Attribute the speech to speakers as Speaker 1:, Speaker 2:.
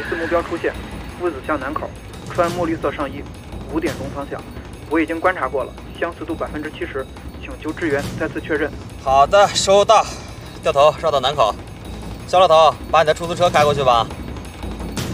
Speaker 1: 似目标出现，夫子巷南口，穿墨绿色上衣，5点钟方向。我已经观察过了，相似度70%，请求支援再次确认。
Speaker 2: 好的，收到。掉头绕到南口。肖老头，把你的出租车开过去吧。